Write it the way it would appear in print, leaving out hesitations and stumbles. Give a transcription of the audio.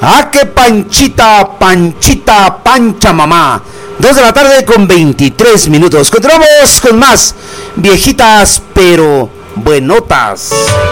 ¡Ah, qué panchita, panchita, pancha mamá! 2 de la tarde con 23 minutos. Continuamos con más viejitas pero buenotas.